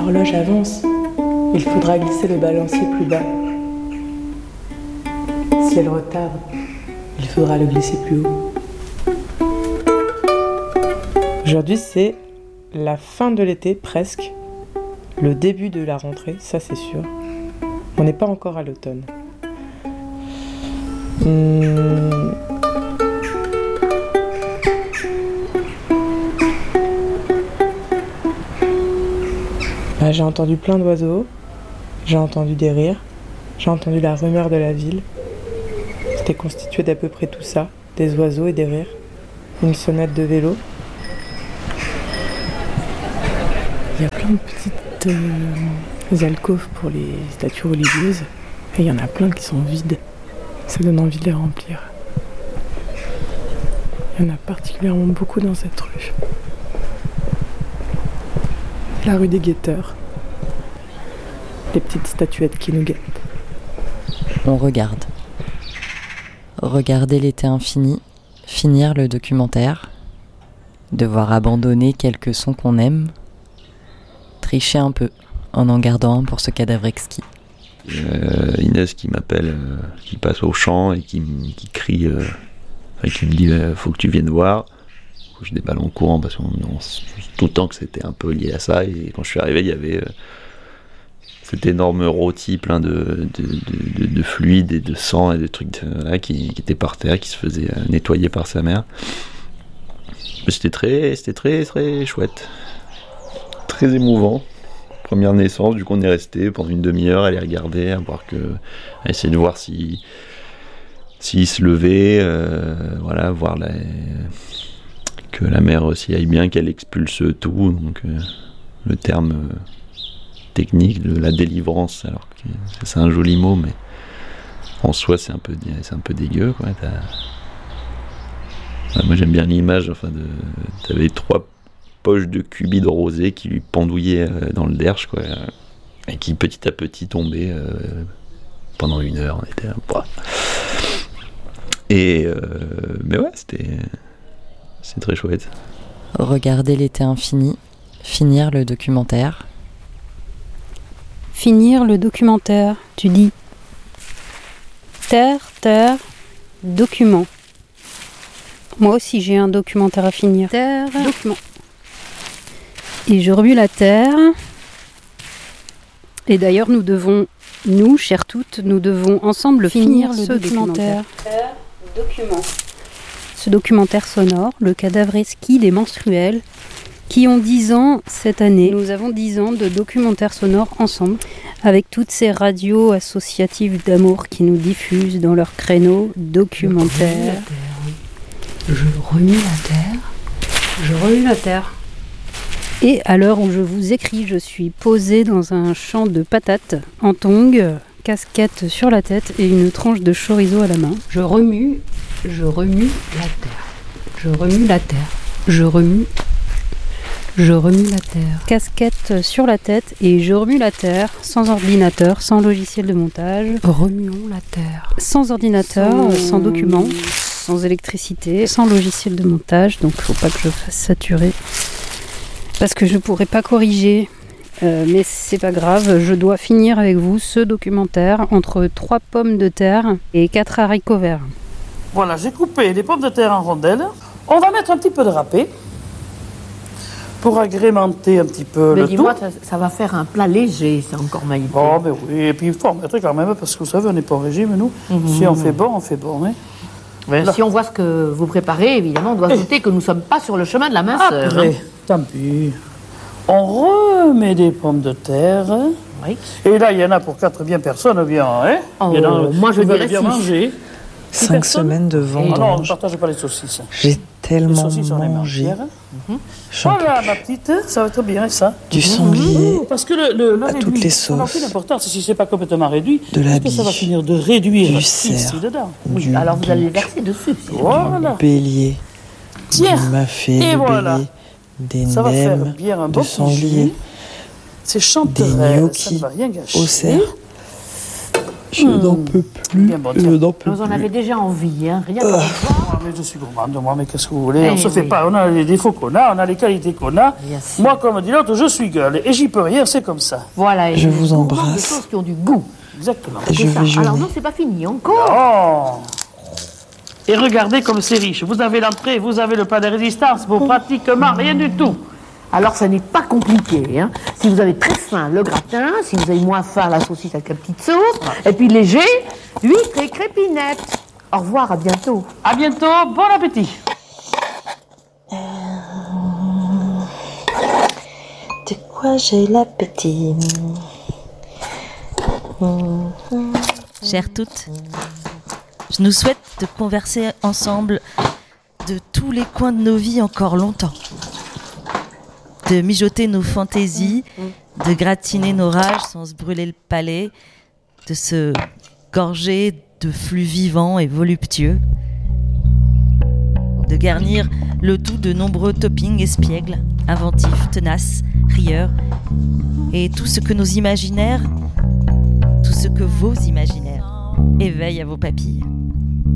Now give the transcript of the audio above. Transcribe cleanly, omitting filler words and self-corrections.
l'horloge avance, il faudra glisser le balancier plus bas. Si elle retarde, il faudra le glisser plus haut. Aujourd'hui, c'est la fin de l'été, presque. Le début de la rentrée, ça c'est sûr. On n'est pas encore à l'automne. J'ai entendu plein d'oiseaux, j'ai entendu des rires, j'ai entendu la rumeur de la ville. C'était constitué d'à peu près tout ça, des oiseaux et des rires. Une sonnette de vélo. Il y a plein de petites alcôves pour les statues religieuses. Et il y en a plein qui sont vides. Ça donne envie de les remplir. Il y en a particulièrement beaucoup dans cette rue. La rue des guetteurs. Les petites statuettes qui nous guettent. On regarde. Regarder l'été infini, finir le documentaire, devoir abandonner quelques sons qu'on aime, tricher un peu en gardant un pour ce cadavre exquis. Inès qui m'appelle, qui passe au champ et qui crie, qui me dit faut que tu viennes voir. Je déballe en courant parce que tout le temps que c'était un peu lié à ça, et quand je suis arrivé il y avait cet énorme rôti plein de fluide et de sang et de trucs qui étaient par terre, qui se faisait nettoyer par sa mère. Mais c'était très chouette, très émouvant. Première naissance, du coup on est resté pendant une demi-heure à les regarder, à essayer de voir s'il se levait, voir que la mère aussi aille bien, qu'elle expulse tout, donc le terme technique de la délivrance, alors que c'est un joli mot, mais en soi c'est un peu dégueu, quoi. Moi j'aime bien l'image, t'avais 3 poches de cubide rosé qui lui pendouillaient dans le derche, quoi, et qui petit à petit tombaient pendant 1 heure. On était là, mais ouais, c'est très chouette. Regarder l'été infini, finir le documentaire. Finir le documentaire, tu dis. Terre, document. Moi aussi j'ai un documentaire à finir. Terre, document. Et je remue la terre. Et d'ailleurs nous, chères toutes, nous devons ensemble finir ce documentaire. Terre, document. Ce documentaire sonore, le cadavre exquis des menstruels, qui ont 10 ans cette année. Nous avons 10 ans de documentaire sonore ensemble, avec toutes ces radios associatives d'amour qui nous diffusent dans leurs créneaux documentaires. Je remue la terre. Je remue la terre. Et à l'heure où je vous écris, je suis posée dans un champ de patates en tongs, casquette sur la tête et une tranche de chorizo à la main. Je remue la terre. Je remue la terre. Je remue la terre. Casquette sur la tête et je remue la terre, sans ordinateur, sans logiciel de montage. Remuons la terre. Sans ordinateur, sans documents, sans électricité, sans logiciel de montage. Donc faut pas que je fasse saturer. Parce que je pourrais pas corriger. Mais c'est pas grave, je dois finir avec vous ce documentaire entre 3 pommes de terre et 4 haricots verts. Voilà, j'ai coupé les pommes de terre en rondelles. On va mettre un petit peu de râpé pour agrémenter un petit peu le tout. Dis-moi, ça va faire un plat léger, c'est encore maïs. Oh, ben oui, et puis il faut en mettre quand même, parce que vous savez, on n'est pas au régime, nous. Si on fait bon, on fait bon. Hein. Ouais, si on voit ce que vous préparez, évidemment, on doit noter que nous ne sommes pas sur le chemin de la minceur. Après, tant pis. On remet des pommes de terre. Oui. Et là, il y en a pour 4 bien personnes, bien. Hein. Moi, je dirais bien 6. manger. 5 semaines de vendange. Non, on ne partage pas les saucisses. J'ai tellement mangé. Voilà, ma petite, ça va être bien, ça. Du sanglier parce que le à réduit, toutes les sauces. L'important, c'est si c'est pas complètement réduit, De la parce que ça va biche, finir de réduire du ici cerf, dedans. Oui, alors vous allez les verser dessus. Voilà. bélier, Tiens, du mafé, et de voilà. bélier, des Ça va faire nems, bien un de bon sanglier, jus. C'est des chanterelles, ça ne gnocchis va rien gâcher. au cerf, Je n'en peux plus. Bien bon, Je n'en peux Vous en plus. avez déjà envie, hein, rien qu'à vous voir. Mais je suis gourmande, moi, mais qu'est-ce que vous voulez? On Eh se fait oui. pas, on a les défauts qu'on a, on a les qualités qu'on a. Bien sûr. Moi, comme dit l'autre, je suis gueule, et j'y peux rien, c'est comme ça. Voilà, et Je nous vous trouvons embrasse. Des choses qui ont du goût. Exactement. Et je C'est ça. vais Alors jeûner. non, c'est pas fini, encore. Oh! Et regardez comme c'est riche. Vous avez l'entrée, vous avez le plat de résistance, pour pratiquement rien du tout. Alors ça n'est pas compliqué. Hein. Si vous avez très faim, le gratin. Si vous avez moins faim, la saucisse avec la petite sauce. Et puis léger, huîtres et crépinettes. Au revoir, à bientôt. À bientôt, bon appétit! De quoi j'ai l'appétit? Chères toutes, je nous souhaite de converser ensemble de tous les coins de nos vies encore longtemps. De mijoter nos fantaisies, de gratiner nos rages sans se brûler le palais, de se gorger de flux vivants et voluptueux, de garnir le tout de nombreux toppings espiègles, inventifs, tenaces, rieurs, et tout ce que nos imaginaires, tout ce que vos imaginaires éveillent à vos papilles.